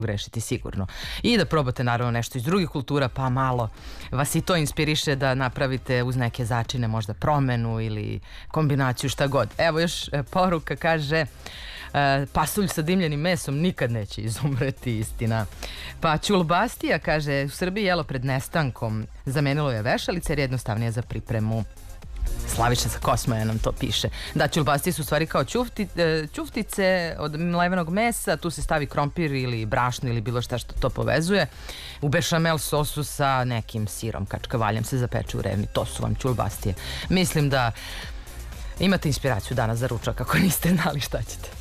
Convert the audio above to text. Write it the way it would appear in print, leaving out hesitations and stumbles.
grešiti sigurno. I da probate naravno nešto iz drugih kultura, pa malo vas i to inspiriše da napravite uz neke začine možda promenu ili kombinaciju, šta god. Evo još poruka, kaže pasulj sa dimljenim mesom nikad neće izumreti, istina. Pa ćulbastija, kaže, u Srbiji jelo pred nestankom zamenilo je vešalice jer je jednostavnije za pripremu. Slaviša sa Kosmaja nam to piše. Da, ćulbastije su u stvari kao ćuftice od mlevenog mesa, tu se stavi krompir ili brašno ili bilo šta što to povezuje. U bešamel sosu sa nekim sirom, kačkavaljem se zapeče u revni. To su vam ćulbastije. Mislim da imate inspiraciju danas za ručak ako niste znali šta ćete.